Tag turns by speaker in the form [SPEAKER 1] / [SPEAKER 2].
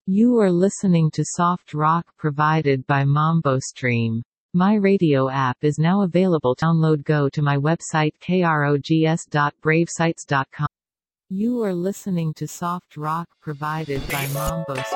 [SPEAKER 1] You are listening to soft rock provided by MamboStream. My radio app is now available. Download. Go to my website krogs.bravesites.com. You are listening to soft rock provided by MamboStream.